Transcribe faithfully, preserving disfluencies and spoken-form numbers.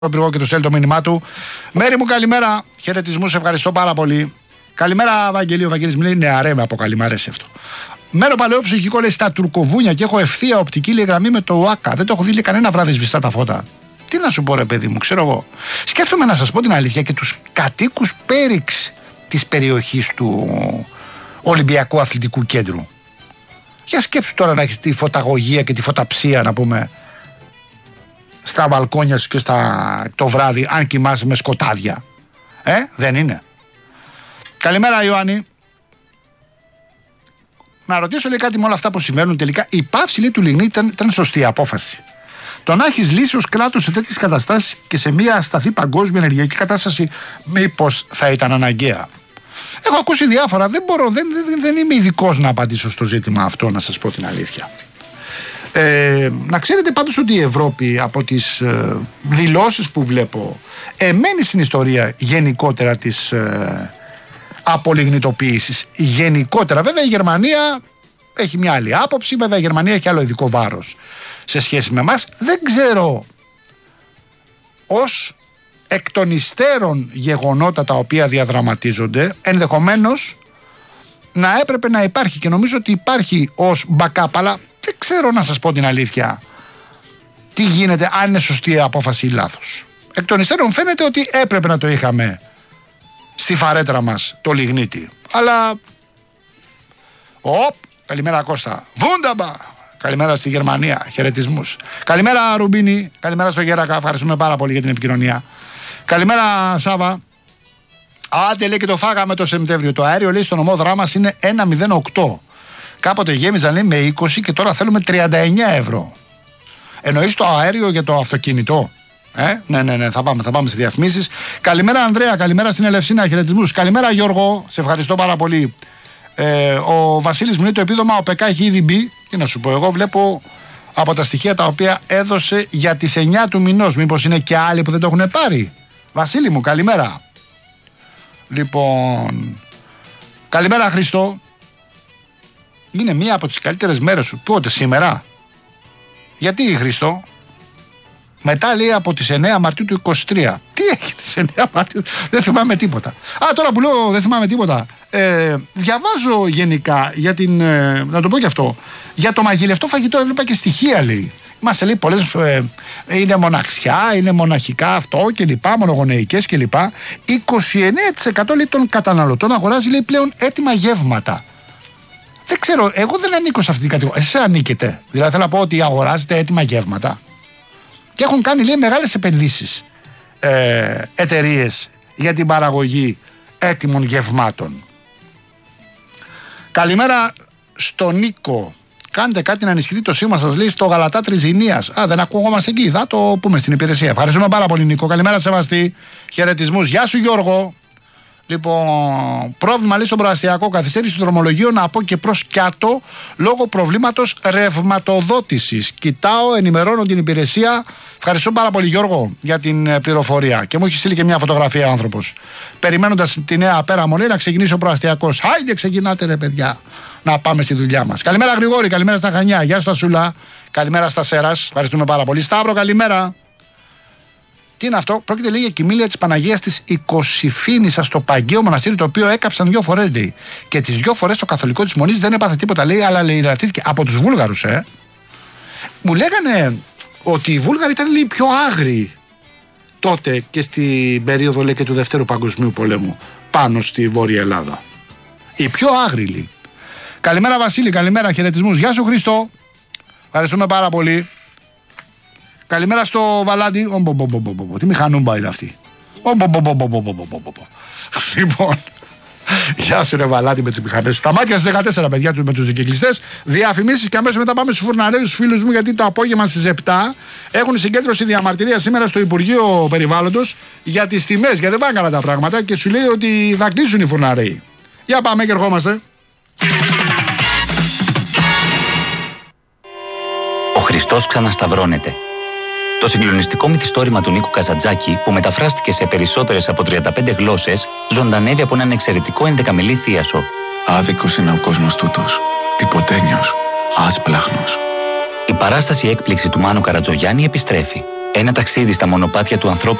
Υπουργό και του στέλνει το μήνυμά του. Μέρη μου, καλημέρα. Χαιρετισμούς, ευχαριστώ πάρα πολύ. Καλημέρα, Βαγγελίο. Ο Βαγγέλης μου λέει νεαρέ με από καλημέρα, αρέσει αυτό. Μένω παλαιό ψυχικό, λέει, στα Τουρκοβούνια και έχω ευθεία οπτική, λέει, γραμμή με το ΟΑΚΑ. Δεν το έχω δει, λέει, κανένα βράδυ σβηστά τα φώτα. Τι να σου πω, ρε παιδί μου, ξέρω εγώ. Σκέφτομαι να σας πω την αλήθεια και τους κατοίκους πέριξ της περιοχής του Ολυμπιακού Αθλητικού Κέντρου. Για σκέψου τώρα να έχεις τη φωταγωγία και τη φωταψία, να πούμε, στα μπαλκόνια σου και στα... το βράδυ, αν κοιμάσαι με σκοτάδια. Ε, δεν είναι. Καλημέρα, Ιωάννη. Να ρωτήσω, λέει, κάτι με όλα αυτά που συμβαίνουν τελικά. Η πάυση, λέει, του Λιγνή ήταν, ήταν σωστή απόφαση. Το να έχει λύσει ως κράτος σε τέτοιες καταστάσεις και σε μια ασταθή παγκόσμια ενεργειακή κατάσταση, μήπως θα ήταν αναγκαία. Έχω ακούσει διάφορα. Δεν μπορώ, δεν, δεν, δεν είμαι ειδικός να απαντήσω στο ζήτημα αυτό, να σας πω την αλήθεια. Ε, να ξέρετε πάντως ότι η Ευρώπη, από τις ε, δηλώσεις που βλέπω, εμένει στην ιστορία γενικότερα της ε, απολιγνητοποίησης. Γενικότερα, βέβαια, η Γερμανία έχει μια άλλη άποψη, βέβαια η Γερμανία έχει άλλο ειδικό βάρος σε σχέση με εμάς. Δεν ξέρω, ως εκ των υστέρων γεγονότα τα οποία διαδραματίζονται, ενδεχομένως να έπρεπε να υπάρχει, και νομίζω ότι υπάρχει ως backup, αλλά δεν ξέρω, να σας πω την αλήθεια, τι γίνεται, αν είναι σωστή η απόφαση ή λάθος. Εκ των υστέρων φαίνεται ότι έπρεπε να το είχαμε στη φαρέτρα μας το λιγνίτη. Αλλά οπ, καλημέρα Κώστα. Βούνταμπα. Καλημέρα στη Γερμανία. Χαιρετισμούς. Καλημέρα Ρουμπίνη. Καλημέρα στο Γέρακα. Ευχαριστούμε πάρα πολύ για την επικοινωνία. Καλημέρα Σάβα. Άντε, λέει, και το φάγαμε το Σεπτέμβριο. Το αέριο, λέει, στο νομό Δράμας είναι ένα κόμμα μηδέν οκτώ. Κάποτε γέμιζαν, λέει, με είκοσι και τώρα θέλουμε τριάντα εννιά ευρώ. Εννοείς το αέριο για το αυτοκίνητο? Ε, ναι, ναι, ναι, θα πάμε, θα πάμε σε διαφημίσεις. Καλημέρα Ανδρέα, καλημέρα στην Ελευσίνα, χαιρετισμούς. Καλημέρα Γιώργο, σε ευχαριστώ πάρα πολύ. Ε, ο Βασίλης μου λέει το επίδομα ο ΠΕΚΑ έχει ήδη μπει. Τι να σου πω, εγώ βλέπω από τα στοιχεία τα οποία έδωσε για τις εννιά του μηνός. Μήπως είναι και άλλοι που δεν το έχουν πάρει? Βασίλη μου, καλημέρα. Λοιπόν, καλημέρα Χριστό. Είναι μία από τις καλύτερες μέρες σου. Πότε, σήμερα? Γιατί, Χριστό? Μετά, λέει, από τις εννέα Μαρτίου του είκοσι τρία. Τι έχει τις εννέα Μαρτίου? Δεν θυμάμαι τίποτα. Α, τώρα που λέω δεν θυμάμαι τίποτα. Ε, διαβάζω γενικά για την. Ε, να το πω και αυτό. Για το μαγειρευτό φαγητό έβλεπα και στοιχεία, λέει. Είμαστε, λέει, πολλές. Ε, είναι μοναξιά, είναι μοναχικά αυτό κλπ. Μονογονεϊκές κλπ. είκοσι εννέα τοις εκατό, λέει, των καταναλωτών αγοράζει, λέει, πλέον έτοιμα γεύματα. Δεν ξέρω, εγώ δεν ανήκω σε αυτή την κατηγορία. Εσείς ανήκετε? Δηλαδή, θέλω να πω ότι αγοράζετε έτοιμα γεύματα. Και έχουν κάνει, λέει, μεγάλες επενδύσεις ε, εταιρείες για την παραγωγή έτοιμων γευμάτων. Καλημέρα στον Νίκο. Κάντε κάτι να ενισχυθεί το σήμα σας, λέει, στο Γαλατά Τριζηνίας. Α, δεν ακουγόμαστε εκεί. Θα το πούμε στην υπηρεσία. Ευχαριστούμε πάρα πολύ, Νίκο. Καλημέρα, σεβαστή. Χαιρετισμούς. Γεια σου, Γιώργο. Λοιπόν, πρόβλημα, λέει, στον προαστιακό, καθυστέρηση του δρομολογίου από και προς κάτω λόγω προβλήματος ρευματοδότησης. Κοιτάω, ενημερώνω την υπηρεσία. Ευχαριστώ πάρα πολύ, Γιώργο, για την πληροφορία. Και μου έχει στείλει και μια φωτογραφία ο άνθρωπος. Περιμένοντας τη νέα πέραμο, λέει, να ξεκινήσει ο προαστιακός. Χάιντε, ξεκινάτε, ρε παιδιά, να πάμε στη δουλειά μας. Καλημέρα, Γρηγόρη, καλημέρα στα Χανιά. Γεια σου, Ασούλα. Καλημέρα στα Σέρας. Ευχαριστούμε πάρα πολύ. Σταύρο, καλημέρα. Τι είναι αυτό? Πρόκειται, λέει, για κοιμήλια της Παναγίας της Οικοσυφήνισσας στο Παγκαίο Μοναστήρι, το οποίο έκαψαν δύο φορές, λέει. Και τις δύο φορές το καθολικό της Μονής δεν έπαθε τίποτα, λέει, αλλά, λέει, λατήθηκε από τους Βούλγαρους, ε. Μου λέγανε ότι οι Βούλγαροι ήταν, λέει, πιο άγριοι τότε και στην περίοδο, λέει, και του Δευτέρου Παγκοσμίου Πολέμου πάνω στη Βόρεια Ελλάδα. Οι πιο άγριοι, λέει. Καλημέρα, Βασίλη, καλημέρα, χαιρετισμούς. Γεια σου, Χριστό. Ευχαριστούμε πάρα πολύ. Καλημέρα στο Βαλάντι. Τι μηχανούμπα είναι αυτή? Λοιπόν, γεια σου, ρε Βαλάντι, με τις μηχανές. Τα μάτια στις δεκατέσσερα, παιδιά, με τους δικαικλιστές. Διαφημίσεις και αμέσως μετά πάμε στους φουρναρέους, τους φίλους μου, γιατί το απόγευμα στις επτά έχουν συγκέντρωση διαμαρτυρία σήμερα στο Υπουργείο Περιβάλλοντος για τις τιμές, γιατί δεν πάνε καλά τα πράγματα και σου λέει ότι θα κλείσουν οι φουρναρέοι. Για πάμε και ερχόμαστε. Ο Χριστός ξανασταυρώνεται. Το συγκλονιστικό μυθιστόρημα του Νίκου Καζαντζάκη, που μεταφράστηκε σε περισσότερες από τριάντα πέντε γλώσσες, ζωντανεύει από έναν εξαιρετικό ενδεκαμιλή θίασο. Άδικος είναι ο κόσμος τούτος, τυποτένιος, άσπλαχνος. Η παράσταση έκπληξη του Μάνου Καρατζογιάννη επιστρέφει. Ένα ταξίδι στα μονοπάτια του ανθρώπου